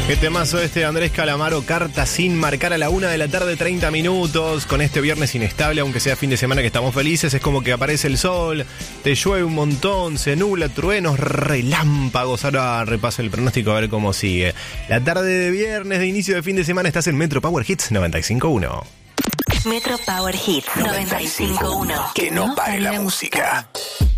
Qué temazo Andrés Calamaro, Carta sin marcar a la 1:30 p.m. Con este viernes inestable, aunque sea fin de semana que estamos felices, es como que aparece el sol, te llueve un montón, se nubla, truenos, relámpagos. Ahora repaso el pronóstico a ver cómo sigue. La tarde de viernes, de inicio de fin de semana, estás en Metro Power Hits 95.1. Metro Power Hits 95.1. Que no pare la música.